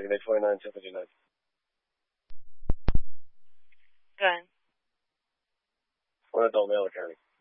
Day 29, 259. Gun. One adult male or county.